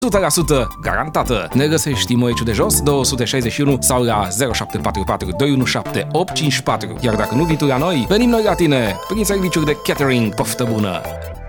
100% garantată. Ne găsești Moeciu de Jos, 261 sau la 0744 217 854. Iar dacă nu vii tu la noi, venim noi la tine prin serviciuri de catering. Poftă bună!